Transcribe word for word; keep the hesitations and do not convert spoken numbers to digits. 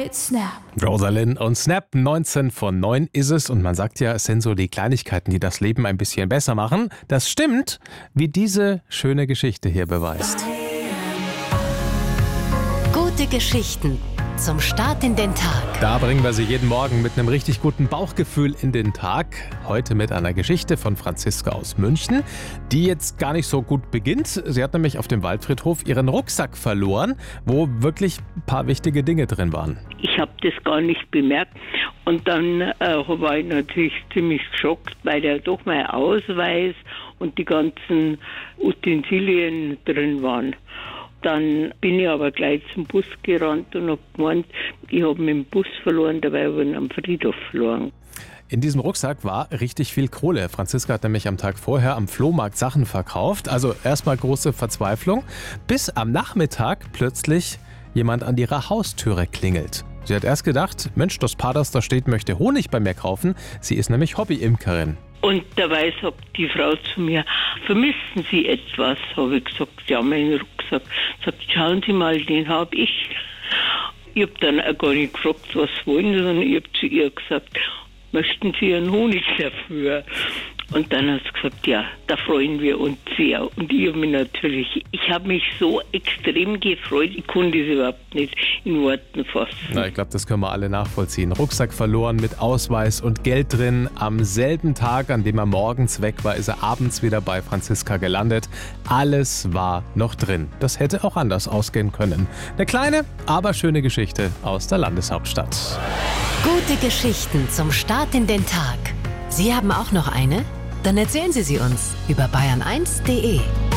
mit Snap. Rosalind und Snap, neunzehn von neun ist es. Und man sagt ja, es sind so die Kleinigkeiten, die das Leben ein bisschen besser machen. Das stimmt, wie diese schöne Geschichte hier beweist. Gute Geschichten zum Start in den Tag. Da bringen wir Sie jeden Morgen mit einem richtig guten Bauchgefühl in den Tag. Heute mit einer Geschichte von Franziska aus München, die jetzt gar nicht so gut beginnt. Sie hat nämlich auf dem Waldfriedhof ihren Rucksack verloren, wo wirklich ein paar wichtige Dinge drin waren. Ich habe das gar nicht bemerkt und dann äh, war ich natürlich ziemlich geschockt, weil ja doch mein Ausweis und die ganzen Utensilien drin waren. Dann bin ich aber gleich zum Bus gerannt und habe gemeint, ich habe mit dem Bus verloren, dabei habe ich ihn am Friedhof verloren. In diesem Rucksack war richtig viel Kohle. Franziska hat nämlich am Tag vorher am Flohmarkt Sachen verkauft. Also erstmal große Verzweiflung, bis am Nachmittag plötzlich jemand an ihrer Haustüre klingelt. Sie hat erst gedacht, Mensch, das Paar, das da steht, möchte Honig bei mir kaufen. Sie ist nämlich Hobby-Imkerin. Und dabei sagt die Frau zu mir, vermissen Sie etwas? Habe ich gesagt, ja, meinen Rucksack. Sagt, schauen Sie mal, den habe ich. Ich habe dann auch gar nicht gefragt, was wollen Sie, sondern ich habe zu ihr gesagt, möchten Sie einen Honig dafür? Und dann hat sie gesagt, ja, da freuen wir uns sehr. Und ich habe mich natürlich, ich habe mich so extrem gefreut, ich konnte es überhaupt nicht in Worten fassen. Na, ich glaube, das können wir alle nachvollziehen. Rucksack verloren mit Ausweis und Geld drin. Am selben Tag, an dem er morgens weg war, ist er abends wieder bei Franziska gelandet. Alles war noch drin. Das hätte auch anders ausgehen können. Eine kleine, aber schöne Geschichte aus der Landeshauptstadt. Gute Geschichten zum Start in den Tag. Sie haben auch noch eine? Dann erzählen Sie sie uns über bayern eins punkt de.